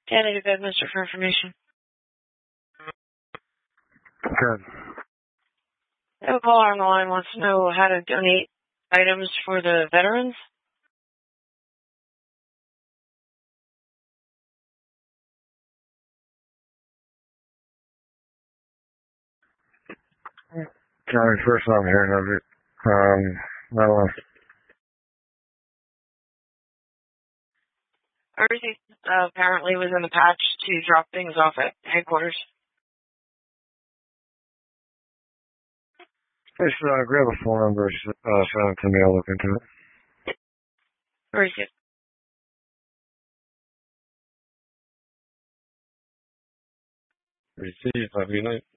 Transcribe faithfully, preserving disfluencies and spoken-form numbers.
Candidate Bedminster for information. Good. I have a caller on the line wants to know how to donate items for the veterans. County first time hearing of it. Um, I don't know. Everything uh, apparently was in the patch to drop things off at headquarters. Just uh, grab a phone number, uh, send it to me, I'll look into it. Very good. Received, have a good night.